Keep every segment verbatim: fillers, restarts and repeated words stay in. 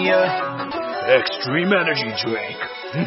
Premier Extreme Energy Drink.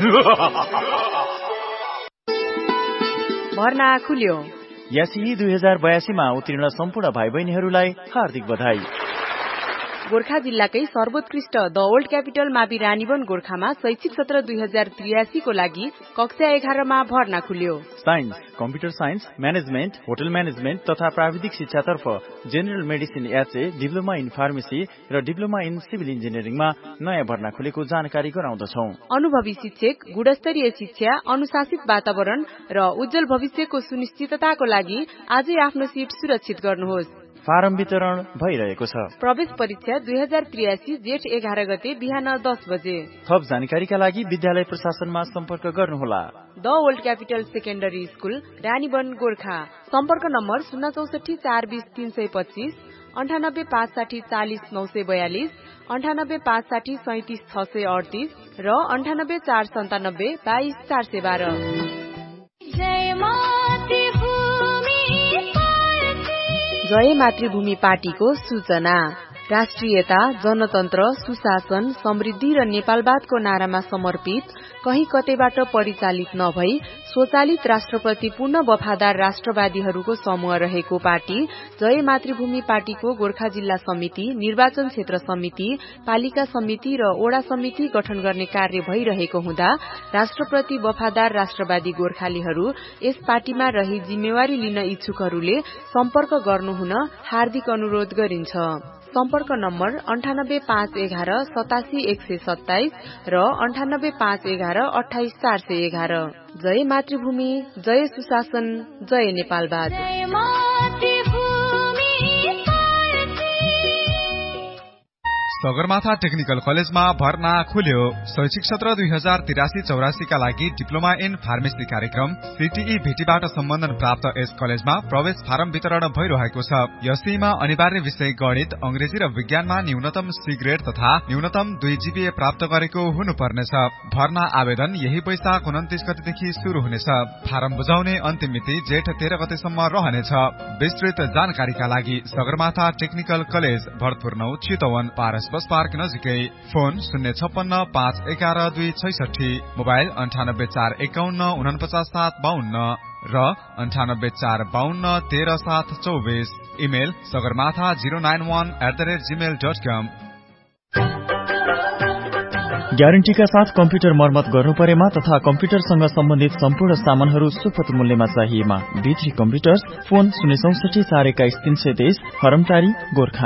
भर्ना खुल्यो। यासी दुई हजार बयासीमा उत्तीर्ण सम्पूर्ण भाइ बहिनीहरूलाई हार्दिक बधाई। गोर्खा जिल्लाकै सर्वोत्कृष्ट द ओल्ड क्यापिटल मावि रानीवन गोर्खामा शैक्षिक सत्र दुई हजार त्रियासी को लागि कक्षा एघारमा भर्ना खुल्यो। Science, computer science, management, hotel management तथा प्राविधिक शिक्षातर्फ general medicine HA, diploma in pharmacy र डिप्लोमा इन सिभिल इन्जिनियरिङमा नयाँ भर्ना खुलेको जानकारी गराउँदछौ। अनुभवी शिक्षक, गुणस्तरीय शिक्षा, अनुशासित वातावरण र उज्जवल भविष्यको सुनिश्चितताको लागि आजै आफ्नो सिट सुरक्षित गर्नुहोस्। फारम वितरण भइरहेको छ। प्रवेश परीक्षा दुई हजार त्रियासी जेठ एघार गते बिहान दस बजे। थप जानकारीका लागि विद्यालय प्रशासनमा सम्पर्क गर्नुहोला। The old capital secondary school Ranivan Gorkha. सम्पर्क नम्बर शून्य चौसठी चार बीस तीन सय पच्चीस, अन्ठानब्बे पाँच साठी चालिस नौ सय बयालिस, अन्ठानब्बे पाँच साठी सैतिस छ सय अडतिस र अन्ठानब्बे चार सन्तानब्बे बाइस चार सय बाह्र। जय मातृभूमि पार्टीको सूचना। राष्ट्रियता, जनतन्त्र, सुशासन, समृद्धि र नेपालवादको नारामा समर्पित, कहीँ कतैबाट परिचालित नभई स्वचालित राष्ट्रप्रति पूर्ण वफादार राष्ट्रवादीहरूको समूह रहेको पार्टी जय मातृभूमि पार्टीको गोर्खा जिल्ला समिति, निर्वाचन क्षेत्र समिति, पालिका समिति र ओडा समिति गठन गर्ने कार्य भइरहेको हुँदा राष्ट्रप्रति वफादार राष्ट्रवादी गोर्खालीहरू यस पार्टीमा रही जिम्मेवारी लिन इच्छुकहरूले सम्पर्क गर्नुहुन हार्दिक अनुरोध गरिन्छ। सम्पर्क नम्बर अन्ठानब्बे पाँच एघार सतासी एक सय सत्ताइस र अन्ठानब्बे पाँच एघार अठाइस चार सय एघार। जय मातृभूमि, जय सुशासन, जय नेपालवाद। सगरमाथा टेक्निकल कलेजमा भर्ना खुल्यो। शैक्षिक सत्र दुई हजार तिरासी चौरासी का लागि डिप्लोमा इन फार्मेसी कार्यक्रम सीटीई भेटीबाट सम्बन्धन प्राप्त यस कलेजमा प्रवेश फारम वितरण भइरहेको छ। यसैमा अनिवार्य विषय गणित, अंग्रेजी र विज्ञानमा न्यूनतम सी ग्रेड तथा न्यूनतम दुई जीपीए प्राप्त गरेको हुनुपर्नेछ। भर्ना आवेदन यही वैशाख उन्तिस गतेदेखि शुरू हुनेछ। फारम बुझाउने अन्तिम मिति जेठ तेह्र गतेसम्म रहनेछ। विस्तृत जानकारीका लागि सगरमाथा टेक्निकल कलेज, भरतपुर नौ, चितवन, पारस बस पार्क नजिकै। फोन शून्य छप्पन्न पाँच एघार दुई छैसठी, मोबाइल अन्ठानब्बे चार एकाउन्न उनपचास सात बाहन्न र अन्ठानब्बे चार बाहन्न तेह्र सात चौबिस। Email Sagarmatha zero nine one at the rate Gmail dot कम। ग्यारेन्टीका साथ कम्प्युटर मर्मत गर्नु परेमा तथा कम्प्युटरसँग सम्बन्धित सम्पूर्ण सामानहरू सुपथ मूल्यमा चाहिएमा भित्री कम्प्युटर्स। फोन शून्य चौसठी चार एक्काइस तीन सय तेइस, हरमटारी गोर्खा।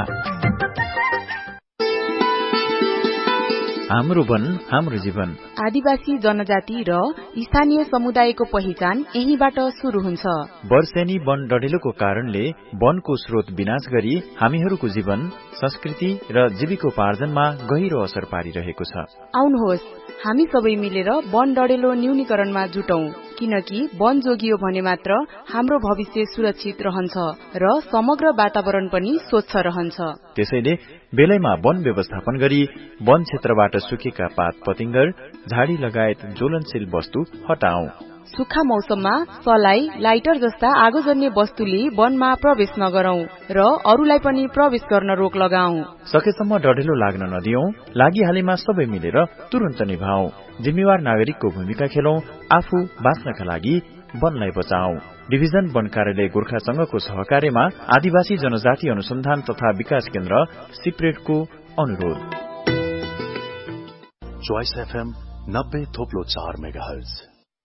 हाम्रो वन हाम्रो जीवन। आदिवासी जनजाति र स्थानीय समुदायको पहिचान यहीबाट शुरू हुन्छ। वर्षेनी वन डढेलोको कारणले वनको स्रोत विनाश गरी हामीहरूको जीवन, संस्कृति र जीविकोपार्जनमा गहिरो असर पारिरहेको छ। आउनुहोस् हामी सबै मिलेर वन डढेलो न्यूनीकरणमा जुटौं, किनकि वन जोगियो भने मात्र हाम्रो भविष्य सुरक्षित रहन्छ र समग्र वातावरण पनि स्वच्छ रहन्छ। त्यसैले बेलैमा वन व्यवस्थापन गरी वन क्षेत्रबाट सुकेका पात पतिंगर, झाडी लगायत ज्वलनशील वस्तु हटाऊ। सुक्खा मौसममा सलाई, लाइटर जस्ता आगोजन्य वस्तुले वनमा प्रवेश नगरौं र अरूलाई पनि प्रवेश गर्न रोक लगाऊ। सकेसम्म डढेलो लाग्न नदियौं। लागिहालेमा सबै मिलेर तुरन्त निभाऊ। जिम्मेवार नागरिकको भूमिका खेलौं। आफू बाँच्नका लागि वनलाई बचाऊ। डिभिजन वन कार्यालय गोर्खासँगको सहकार्यमा आदिवासी जनजाति अनुसन्धान तथा विकास केन्द्र सिप्रेटको अनुरोध। चोइस एफएम नब्बे थोप्लो चार मेगा हर्ज।